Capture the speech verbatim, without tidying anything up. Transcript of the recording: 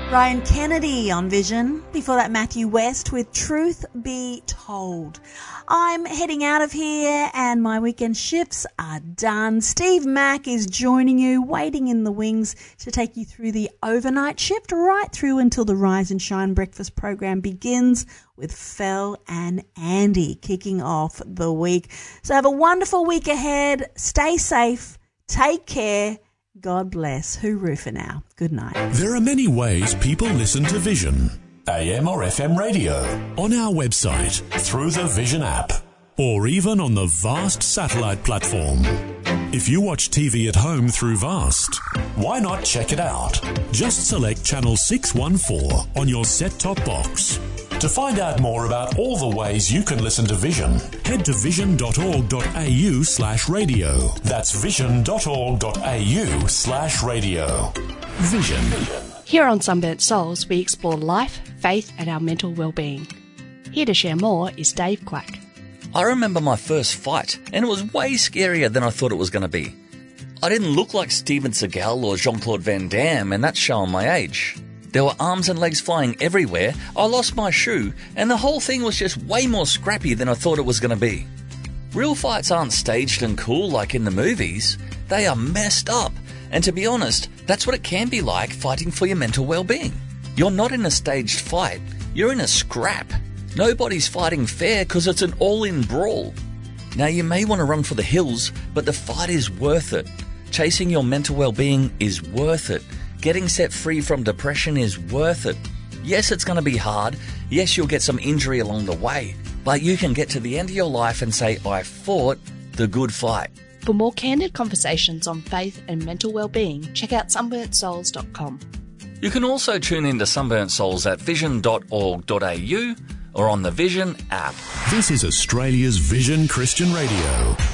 Ryan Kennedy on Vision. Before that, Matthew West with Truth Be Told. I'm heading out of here and my weekend shifts are done. Steve Mack is joining you, waiting in the wings to take you through the overnight shift right through until the Rise and Shine breakfast program begins with Fel and Andy kicking off the week. So have a wonderful week ahead. Stay safe. Take care. God bless. Hooroo for now. Good night. There are many ways people listen to Vision. A M or F M radio. On our website. Through the Vision app. Or even on the Vast satellite platform. If you watch T V at home through Vast, why not check it out? Just select channel six one four on your set-top box. To find out more about all the ways you can listen to Vision, head to vision.org.au slash radio. That's vision.org.au slash radio. Vision. Here on Sunburnt Souls, we explore life, faith and our mental well-being. Here to share more is Dave Quack. I remember my first fight, and it was way scarier than I thought it was going to be. I didn't look like Steven Seagal or Jean-Claude Van Damme, and that's showing my age. There were arms and legs flying everywhere, I lost my shoe, and the whole thing was just way more scrappy than I thought it was going to be. Real fights aren't staged and cool like in the movies. They are messed up, and to be honest, that's what it can be like fighting for your mental well-being. You're not in a staged fight, you're in a scrap. Nobody's fighting fair because it's an all-in brawl. Now you may want to run for the hills, but the fight is worth it. Chasing your mental well-being is worth it. Getting set free from depression is worth it. Yes, it's going to be hard. Yes, you'll get some injury along the way. But you can get to the end of your life and say, I fought the good fight. For more candid conversations on faith and mental well-being, check out sunburnt souls dot com. You can also tune into Sunburnt Souls at vision dot org dot a u or on the Vision app. This is Australia's Vision Christian Radio.